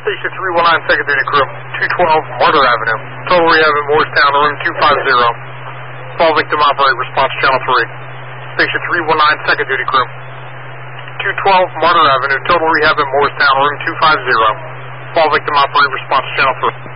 Station 319, second duty crew, 212 Martyr Avenue. Total rehab at Morristown, room 250. Fall victim operate, response channel 3. Station 319, second duty crew, 212 Martyr Avenue. Total rehab at Morristown, room 250. Fall victim operate, response channel 3.